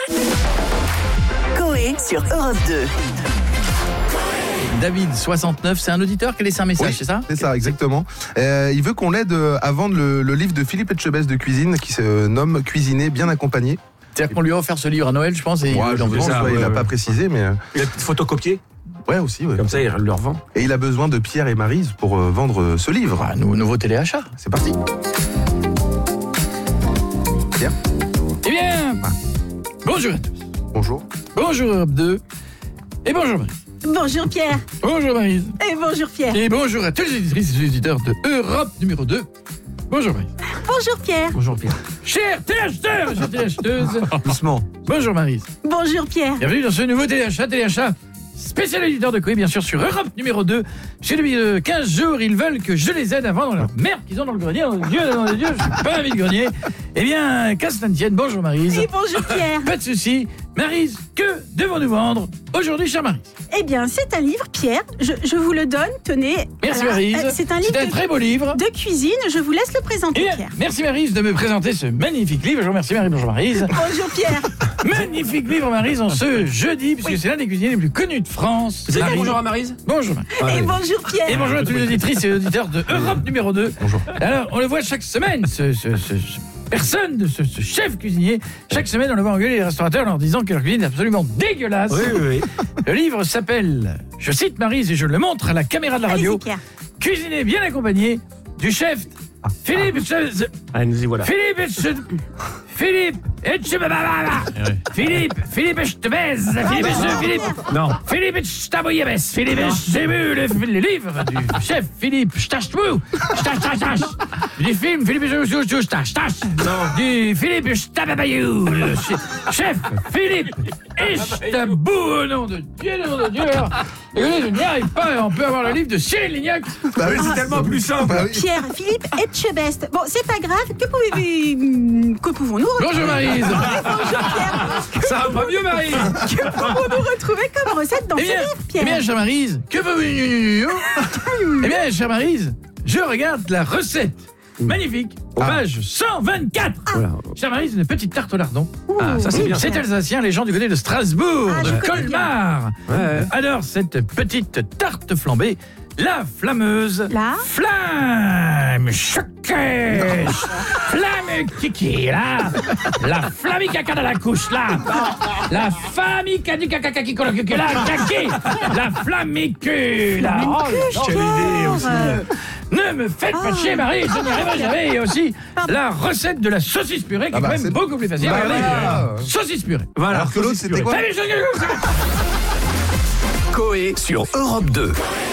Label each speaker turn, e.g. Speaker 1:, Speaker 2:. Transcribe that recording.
Speaker 1: Coé sur Europe 2.
Speaker 2: David, 69, c'est un auditeur qui a laissé un message,
Speaker 3: Oui,
Speaker 2: c'est ça?
Speaker 3: C'est ça, exactement. Il veut qu'on l'aide à vendre le livre de Philippe Etchebest de cuisine qui se nomme Cuisiner bien accompagné.
Speaker 2: C'est-à-dire qu'on lui a offert ce livre à Noël, je pense, et
Speaker 3: Ouais,
Speaker 2: il en veut.
Speaker 3: il n'a pas précisé, mais...
Speaker 4: Il a photocopié,
Speaker 3: Ouais, aussi. Ouais.
Speaker 4: comme ça il le revend.
Speaker 3: Et il a besoin de Pierre et Maryse pour vendre ce livre.
Speaker 2: Ah, nouveau téléachat.
Speaker 3: C'est parti. Pierre.
Speaker 2: Eh bien, bonjour à tous.
Speaker 3: Bonjour.
Speaker 2: Bonjour Europe 2. Et bonjour Marie.
Speaker 5: Bonjour Pierre.
Speaker 2: Bonjour Maryse.
Speaker 5: Et bonjour Pierre.
Speaker 2: Et bonjour à tous les éditrices et les éditeurs de Europe numéro 2. Bonjour Maryse.
Speaker 5: Bonjour Pierre.
Speaker 4: Bonjour Pierre.
Speaker 2: Chers téléacheteurs, chers téléacheteuses.
Speaker 4: Doucement.
Speaker 2: Bonjour Maryse.
Speaker 5: Bonjour Pierre.
Speaker 2: Bienvenue dans ce nouveau téléachat spécial éditeur de Coé, bien sûr, sur Europe numéro 2. Chez depuis 15 jours, ils veulent que je les aide à vendre leur merde qu'ils ont dans le grenier. Dans les dieux, je suis pas un vide-grenier. Eh bien, qu'à cela ne tienne, bonjour Maryse.
Speaker 5: Et bonjour Pierre.
Speaker 2: Pas de soucis. Maryse, que devons-nous vendre aujourd'hui, chère Maryse?
Speaker 5: Eh bien, c'est un livre, Pierre. Je vous le donne, tenez.
Speaker 2: Merci
Speaker 5: Voilà.
Speaker 2: Maryse.
Speaker 5: C'est un livre
Speaker 2: C'est un très beau livre.
Speaker 5: de cuisine. Je vous laisse le présenter,
Speaker 2: Eh bien,
Speaker 5: Pierre.
Speaker 2: merci Maryse de me présenter ce magnifique livre. Je vous remercie Maryse, bonjour Maryse.
Speaker 5: Bonjour Pierre.
Speaker 2: Magnifique livre Maryse en ce jeudi, puisque c'est l'un des cuisiniers les plus connus de France.
Speaker 4: Vous avez dit
Speaker 2: Maryse.
Speaker 4: bonjour à Maryse?
Speaker 2: Bonjour Maryse.
Speaker 5: Et bonjour Pierre.
Speaker 2: Et bonjour à tous les auditrices et auditeurs de Europe numéro 2.
Speaker 3: Bonjour.
Speaker 2: Alors, on le voit chaque semaine, ce personne de ce chef cuisinier. Chaque semaine, on le voit engueuler les restaurateurs en leur disant que leur cuisine est absolument dégueulasse.
Speaker 4: Oui.
Speaker 2: Le livre s'appelle, je cite Maryse et je le montre à la caméra de la radio,
Speaker 5: Allez-y, Pierre.
Speaker 2: Cuisiner bien accompagné du chef Philippe
Speaker 4: Allez, nous y voilà.
Speaker 2: Etchebest.
Speaker 4: Non.
Speaker 2: Philippe Echtabouyebes. Philippe Echtabouyebes. Le livre du chef Philippe Chtachmou. Du film Philippe Chtach. Du Philippe Echtabayou. Le chef Philippe Echtabou. Au nom de Dieu, au nom de Dieu. Écoutez, je n'y arrive pas. On peut avoir le livre de Cyril Lignac.
Speaker 3: Bah oui,
Speaker 4: C'est tellement plus simple.
Speaker 3: Bah oui.
Speaker 5: Pierre, Philippe Etchebest. Bon, c'est pas grave. Que pouvons-nous
Speaker 2: Bonjour Maryse.
Speaker 5: Bonjour Pierre.
Speaker 4: Ça va pas mieux Maryse?
Speaker 5: Que pouvons-nous retrouver comme recette dans ce livre, Pierre?
Speaker 2: Eh bien, chère Maryse, que Eh bien, chère Maryse, je regarde la recette. Magnifique, page 124.
Speaker 4: Voilà.
Speaker 2: Chère Maryse, une petite tarte au lardon.
Speaker 4: Ah, ça c'est bien.
Speaker 2: C'est alsacien, les gens du côté de Strasbourg,
Speaker 5: Ah, je
Speaker 2: de
Speaker 5: connais
Speaker 2: Colmar.
Speaker 4: Ouais.
Speaker 2: Alors, cette petite tarte flambée, la flameuse
Speaker 5: La
Speaker 2: flamme choquée, flamme kiki, là, la flamicaca de la couche, là, la famica du caca qui colle la kaki, la flamicule, là. Oh,
Speaker 4: Quelle idée aussi.
Speaker 2: ne me faites pas chier, Marie, je n'y arriverai jamais. Et aussi, la recette de la saucisse purée, qui est
Speaker 3: bah,
Speaker 2: quand même
Speaker 3: c'est-
Speaker 2: beaucoup plus facile.
Speaker 3: Bah,
Speaker 2: Regardez,
Speaker 3: voilà.
Speaker 2: saucisse purée.
Speaker 4: Voilà.
Speaker 3: Alors que l'autre, c'était quoi?
Speaker 2: Allez,
Speaker 1: Coé sur Europe 2.